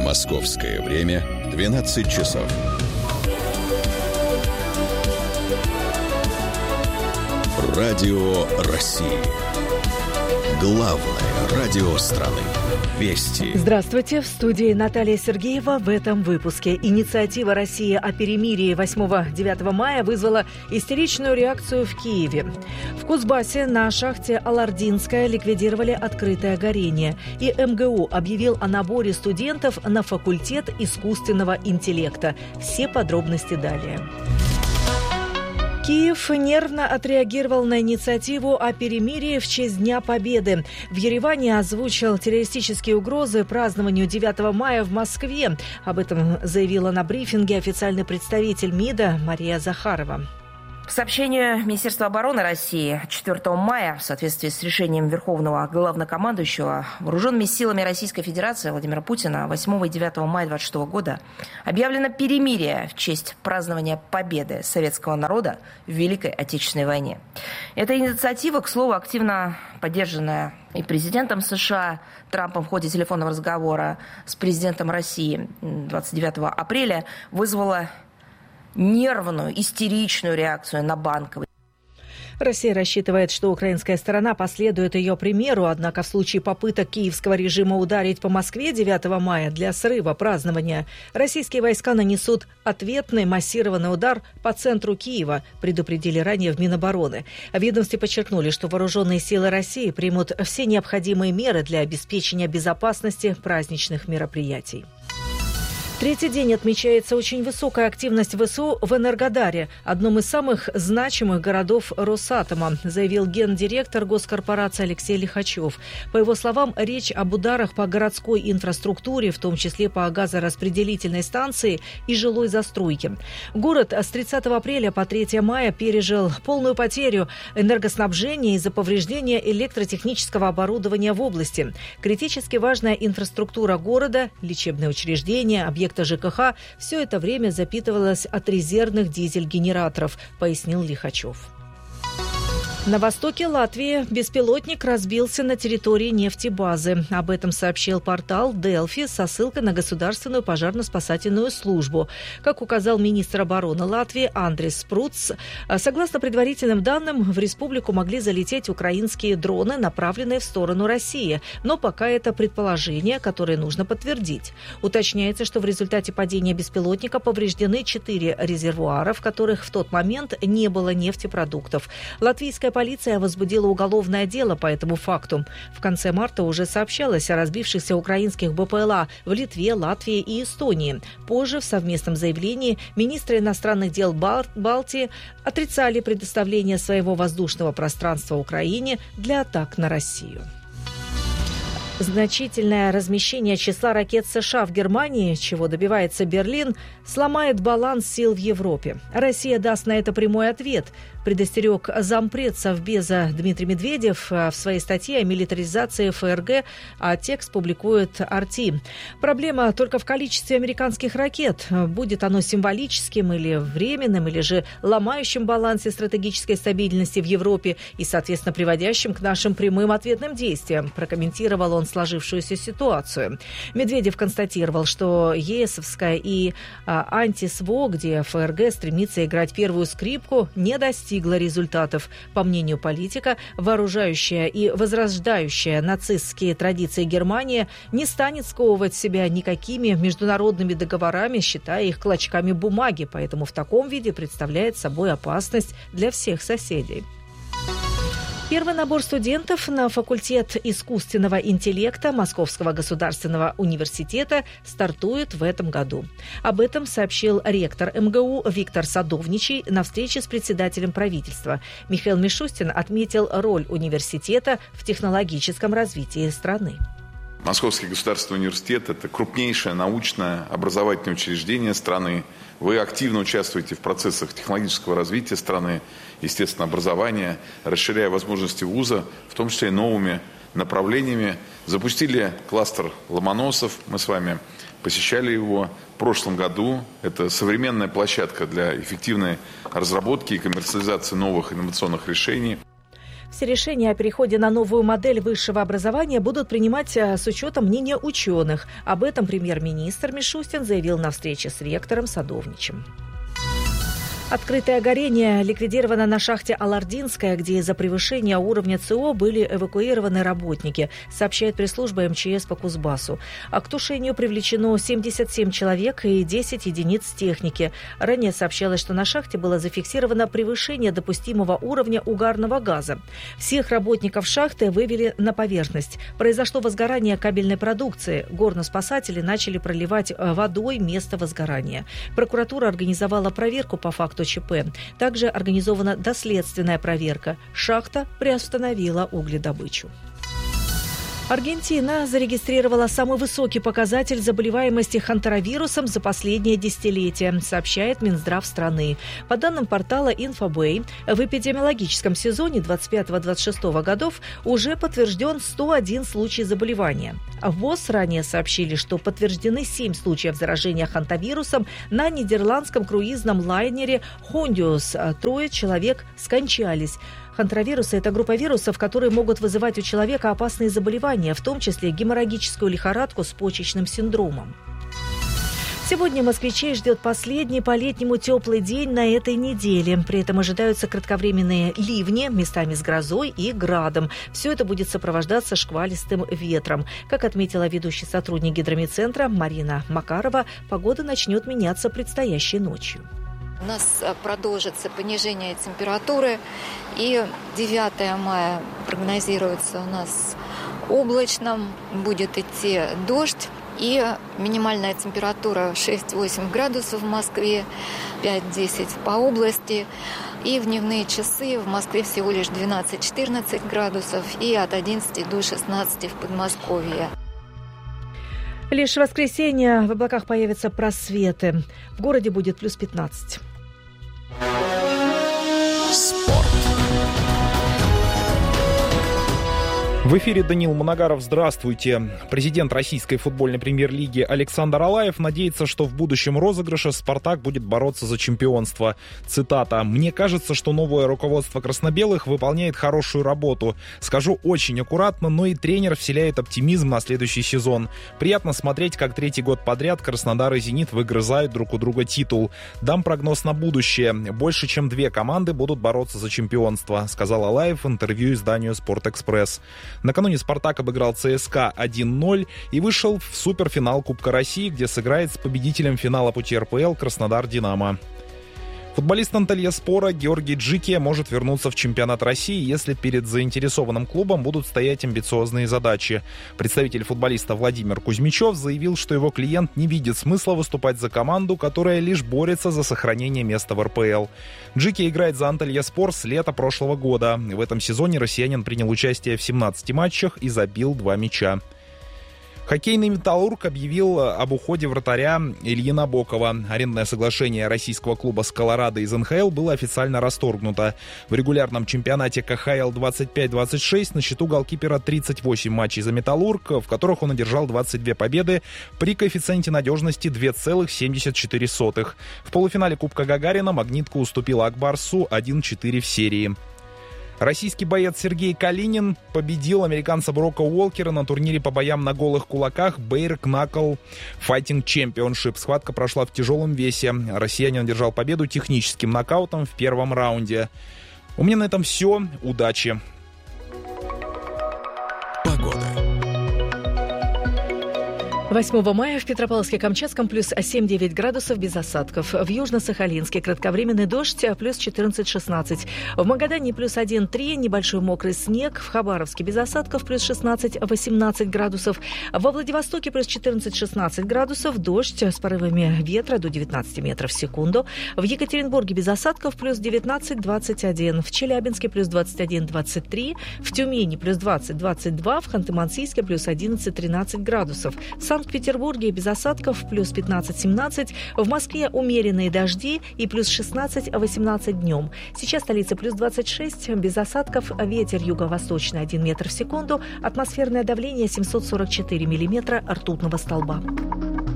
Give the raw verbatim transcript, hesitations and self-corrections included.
Московское время двенадцать часов. Радио России. Главное радио страны. Вести. Здравствуйте. В студии Наталья Сергеева. В этом выпуске. Инициатива России о перемирии восьмого-девятого мая вызвала истеричную реакцию в Киеве. В Кузбассе на шахте Алардинская ликвидировали открытое горение. И эм гэ у объявил о наборе студентов на факультет искусственного интеллекта. Все подробности далее. Киев нервно отреагировал на инициативу о перемирии в честь Дня Победы. В Ереване озвучил террористические угрозы празднованию девятого мая в Москве. Об этом заявила на брифинге официальный представитель МИДа Мария Захарова. По сообщению Министерства обороны России, четвёртого мая, в соответствии с решением Верховного Главнокомандующего, вооруженными силами Российской Федерации Владимира Путина восьмого и девятого мая двадцать шестого года объявлено перемирие в честь празднования победы советского народа в Великой Отечественной войне. Эта инициатива, к слову, активно поддержанная и президентом США Трампом в ходе телефонного разговора с президентом России двадцать девятого апреля, вызвала нервную, истеричную реакцию на Банковой. Россия рассчитывает, что украинская сторона последует ее примеру, однако в случае попыток киевского режима ударить по Москве девятого мая для срыва празднования, российские войска нанесут ответный массированный удар по центру Киева, предупредили ранее в Минобороны. В ведомстве подчеркнули, что вооруженные силы России примут все необходимые меры для обеспечения безопасности праздничных мероприятий. Третий день отмечается очень высокая активность вэ эс у в Энергодаре, одном из самых значимых городов Росатома, заявил гендиректор госкорпорации Алексей Лихачев. По его словам, речь об ударах по городской инфраструктуре, в том числе по газораспределительной станции и жилой застройке. Город с тридцатого апреля по третьего мая пережил полную потерю энергоснабжения из-за повреждения электротехнического оборудования в области. Критически важная инфраструктура города, лечебные учреждения, объекты жэ ка ха – все это время запитывалось от резервных дизель-генераторов, пояснил Лихачев. На востоке Латвии беспилотник разбился на территории нефтебазы. Об этом сообщил портал Делфи со ссылкой на Государственную пожарно-спасательную службу. Как указал министр обороны Латвии Андрис Спруц, согласно предварительным данным, в республику могли залететь украинские дроны, направленные в сторону России. Но пока это предположение, которое нужно подтвердить. Уточняется, что в результате падения беспилотника повреждены четыре резервуара, в которых в тот момент не было нефтепродуктов. Латвийская полиция возбудила уголовное дело по этому факту. В конце марта уже сообщалось о разбившихся украинских бэ пэ эл а в Литве, Латвии и Эстонии. Позже в совместном заявлении министры иностранных дел Бал- Балтии отрицали предоставление своего воздушного пространства Украине для атак на Россию. Значительное размещение числа ракет США в Германии, чего добивается Берлин, сломает баланс сил в Европе. Россия даст на это прямой ответ, предостерег зампред Совбеза Дмитрий Медведев в своей статье о милитаризации эф эр гэ, а текст публикует ар ти. Проблема только в количестве американских ракет. Будет оно символическим или временным, или же ломающим балансе стратегической стабильности в Европе и, соответственно, приводящим к нашим прямым ответным действиям, прокомментировал он сложившуюся ситуацию. Медведев констатировал, что ЕСовская и а, антисво, где эф эр гэ стремится играть первую скрипку, не достигла результатов. По мнению политика, вооружающая и возрождающая нацистские традиции Германия не станет сковывать себя никакими международными договорами, считая их клочками бумаги, поэтому в таком виде представляет собой опасность для всех соседей. Первый набор студентов на факультет искусственного интеллекта Московского государственного университета стартует в этом году. Об этом сообщил ректор эм гэ у Виктор Садовничий на встрече с председателем правительства. Михаил Мишустин отметил роль университета в технологическом развитии страны. Московский государственный университет – это крупнейшее научное образовательное учреждение страны. Вы активно участвуете в процессах технологического развития страны, естественно, образования, расширяя возможности вуза, в том числе и новыми направлениями. Запустили кластер Ломоносов, мы с вами посещали его в прошлом году. Это современная площадка для эффективной разработки и коммерциализации новых инновационных решений. Все решения о переходе на новую модель высшего образования будут принимать с учетом мнения ученых. Об этом премьер-министр Мишустин заявил на встрече с ректором Садовничем. Открытое горение ликвидировано на шахте Алардинская, где из-за превышения уровня ЦО были эвакуированы работники, сообщает пресс-служба эм че эс по Кузбассу. А к тушению привлечено семьдесят семь человек и десять единиц техники. Ранее сообщалось, что на шахте было зафиксировано превышение допустимого уровня угарного газа. Всех работников шахты вывели на поверхность. Произошло возгорание кабельной продукции. Горно-спасатели начали проливать водой место возгорания. Прокуратура организовала проверку по факту ЧП. Также организована доследственная проверка. Шахта приостановила угледобычу. Аргентина зарегистрировала самый высокий показатель заболеваемости хантеровирусом за последнее десятилетие, сообщает Минздрав страны. По данным портала Инфобэй, в эпидемиологическом сезоне двадцать пятого - двадцать шестого годов уже подтвержден сто один случай заболевания. В ВОЗ ранее сообщили, что подтверждены семь случаев заражения хантавирусом на нидерландском круизном лайнере «Хондиус». Трое человек скончались. Хантровирусы – это группа вирусов, которые могут вызывать у человека опасные заболевания, в том числе геморрагическую лихорадку с почечным синдромом. Сегодня москвичей ждет последний по-летнему теплый день на этой неделе. При этом ожидаются кратковременные ливни, местами с грозой и градом. Все это будет сопровождаться шквалистым ветром. Как отметила ведущий сотрудник гидромедцентра Марина Макарова, погода начнет меняться предстоящей ночью. У нас продолжится понижение температуры, и девятое мая прогнозируется у нас облачным, будет идти дождь, и минимальная температура шесть-восемь градусов в Москве, пять-десять по области, и в дневные часы в Москве всего лишь двенадцать-четырнадцать градусов, и от одиннадцати до шестнадцати в Подмосковье. Лишь в воскресенье в облаках появятся просветы. В городе будет плюс пятнадцать. Спорт. В эфире Даниил Моногаров. Здравствуйте. Президент российской футбольной премьер-лиги Александр Алаев надеется, что в будущем розыгрыше «Спартак» будет бороться за чемпионство. Цитата. «Мне кажется, что новое руководство красно-белых выполняет хорошую работу. Скажу очень аккуратно, но и тренер вселяет оптимизм на следующий сезон. Приятно смотреть, как третий год подряд Краснодар и «Зенит» выгрызают друг у друга титул. Дам прогноз на будущее. Больше чем две команды будут бороться за чемпионство», сказал Алаев в интервью изданию «Спортэкспресс». Накануне «Спартак» обыграл ЦСКА один ноль и вышел в суперфинал Кубка России, где сыграет с победителем финала пути эр пэ эл «Краснодар-Динамо». Футболист Антальяспора Георгий Джики может вернуться в чемпионат России, если перед заинтересованным клубом будут стоять амбициозные задачи. Представитель футболиста Владимир Кузьмичев заявил, что его клиент не видит смысла выступать за команду, которая лишь борется за сохранение места в эр пэ эл. Джики играет за Антальяспор с лета прошлого года. В этом сезоне россиянин принял участие в семнадцати матчах и забил два мяча. Хоккейный «Металлург» объявил об уходе вратаря Ильи Набокова. Арендное соглашение российского клуба с «Колорадо» из эн ха эл было официально расторгнуто. В регулярном чемпионате ка ха эл двадцать пять двадцать шесть на счету голкипера тридцать восемь матчей за «Металлург», в которых он одержал двадцать две победы при коэффициенте надежности два целых семьдесят четыре сотых. В полуфинале Кубка Гагарина «Магнитка» уступила «Акбарсу» один четыре в серии. Российский боец Сергей Калинин победил американца Брока Уолкера на турнире по боям на голых кулаках Bare Knuckle Fighting Championship. Схватка прошла в тяжелом весе. Россиянин одержал победу техническим нокаутом в первом раунде. У меня на этом все. Удачи! Погода. восьмого мая в Петропавловске-Камчатском плюс семь-девять градусов без осадков. В Южно-Сахалинске кратковременный дождь плюс четырнадцать-шестнадцать. В Магадане плюс один-три, небольшой мокрый снег. В Хабаровске без осадков плюс шестнадцать-восемнадцать градусов. Во Владивостоке плюс четырнадцать-шестнадцать градусов. Дождь с порывами ветра до девятнадцати метров в секунду. В Екатеринбурге без осадков плюс девятнадцать-двадцать один. В Челябинске плюс двадцать один-двадцать три. В Тюмени плюс двадцать-двадцать два. В Ханты-Мансийске плюс одиннадцать-тринадцать градусов. В Санкт-Петербурге без осадков плюс пятнадцать-семнадцать, в Москве умеренные дожди и плюс шестнадцать-восемнадцать днем. Сейчас столица плюс двадцать шесть, без осадков, ветер юго-восточный один метр в секунду, атмосферное давление семьсот сорок четыре миллиметра ртутного столба.